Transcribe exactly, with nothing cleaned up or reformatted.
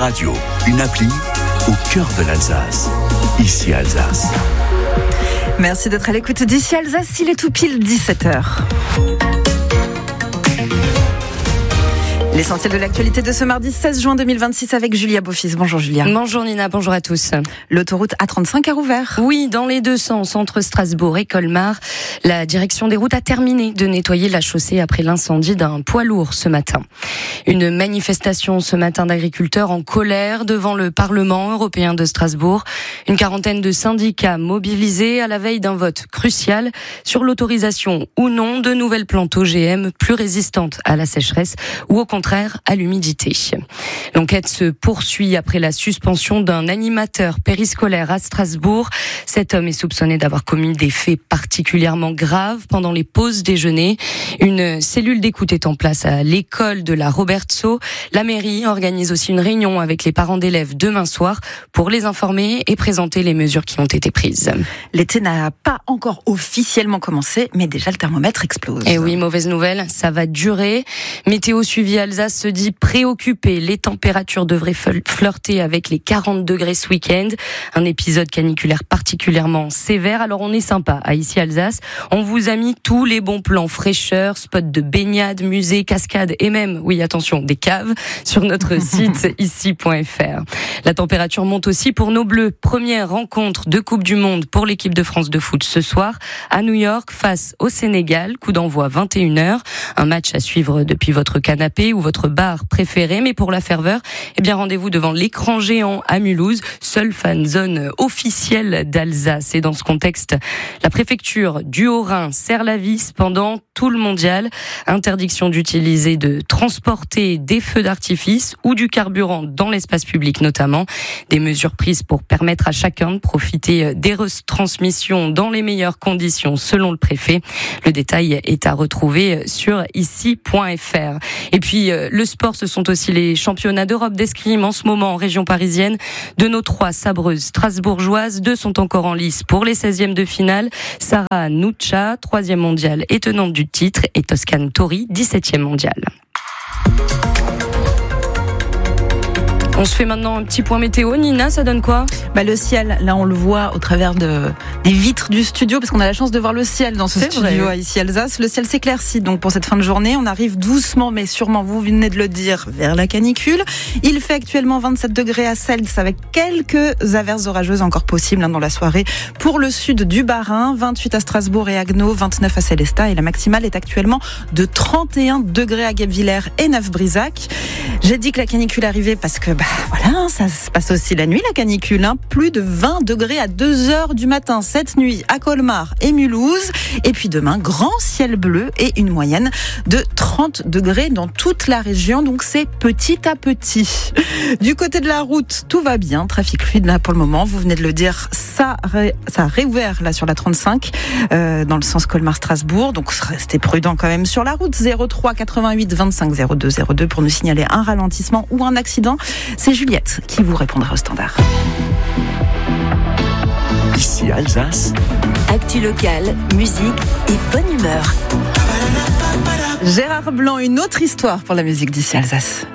radio, une appli au cœur de l'Alsace. Ici Alsace. Merci d'être à l'écoute d'Ici Alsace, il est tout pile dix-sept heures. L'essentiel de l'actualité de ce mardi seize juin deux mille vingt-six avec Julia Beaufils. Bonjour Julia. Bonjour Nina, bonjour à tous. L'autoroute A trente-cinq a rouvert. Oui, dans les deux sens, entre Strasbourg et Colmar. La direction des routes a terminé de nettoyer la chaussée après l'incendie d'un poids lourd ce matin. Une manifestation ce matin d'agriculteurs en colère devant le Parlement européen de Strasbourg. Une quarantaine de syndicats mobilisés à la veille d'un vote crucial sur l'autorisation ou non de nouvelles plantes O G M plus résistantes à la sécheresse ou au contraire à l'humidité. L'enquête se poursuit après la suspension d'un animateur périscolaire à Strasbourg. Cet homme est soupçonné d'avoir commis des faits particulièrement graves pendant les pauses déjeuner. Une cellule d'écoute est en place à l'école de la Robertso. La mairie organise aussi une réunion avec les parents d'élèves demain soir pour les informer et présenter les mesures qui ont été prises. L'été n'a pas encore officiellement commencé, mais déjà le thermomètre explose. Et oui, mauvaise nouvelle, ça va durer. Météo suivi Alsace se dit préoccupée. Les températures devraient flirter avec les quarante degrés ce week-end. Un épisode caniculaire particulièrement sévère. Alors on est sympa à Ici Alsace. On vous a mis tous les bons plans fraîcheur, spots de baignade, musées, cascades et même, oui attention, des caves sur notre site ici point f r. La température monte aussi pour nos Bleus. Première rencontre de Coupe du Monde pour l'équipe de France de foot ce soir à New York face au Sénégal. Coup d'envoi vingt et une heures. Un match à suivre depuis votre canapé ou votre bar préféré, mais pour la ferveur, eh bien rendez-vous devant l'écran géant à Mulhouse, seule fan zone officielle d'Alsace. Et dans ce contexte, la préfecture du Haut-Rhin serre la vis pendant tout le mondial. Interdiction d'utiliser, de transporter des feux d'artifice ou du carburant dans l'espace public notamment. Des mesures prises pour permettre à chacun de profiter des retransmissions dans les meilleures conditions selon le préfet. Le détail est à retrouver sur ici point f r. Et puis le sport, ce sont aussi les championnats d'Europe d'escrime en ce moment en région parisienne. De nos trois sabreuses strasbourgeoises, deux sont encore en lice pour les seizièmes de finale. Sarah Nuccia, troisième mondiale et tenante du titre, et Toscane Tori, dix-septième mondiale. On se fait maintenant un petit point météo. Nina, ça donne quoi ? Bah, le ciel, là on le voit au travers de, des vitres du studio, parce qu'on a la chance de voir le ciel dans ce C'est studio vrai. à Ici Alsace. Le ciel s'éclaircit donc pour cette fin de journée. On arrive doucement, mais sûrement, vous venez de le dire, vers la canicule. Il fait actuellement vingt-sept degrés à Seltz, avec quelques averses orageuses encore possibles hein, dans la soirée pour le sud du Bas-Rhin. vingt-huit à Strasbourg et Haguenau, vingt-neuf à Célestat, et la maximale est actuellement de trente et un degrés à Guebwiller et Neuf-Brisac. J'ai dit que la canicule arrivait parce que bah voilà, ça se passe aussi la nuit, la canicule. Hein. Plus de vingt degrés à deux heures du matin cette nuit à Colmar et Mulhouse. Et puis demain, grand ciel bleu et une moyenne de trente degrés dans toute la région. Donc c'est petit à petit. Du côté de la route, tout va bien. Trafic fluide là pour le moment. Vous venez de le dire, ça, ré, ça a réouvert là sur la trente-cinq euh, dans le sens Colmar-Strasbourg. Donc restez prudent quand même sur la route. zéro trois quatre-vingt-huit vingt-cinq zéro deux zéro deux pour nous signaler un ralentissement ou un accident. C'est Juliette qui vous répondra au standard. Ici Alsace. Actu locale, musique et bonne humeur. Gérard Blanc, une autre histoire pour la musique d'Ici Alsace.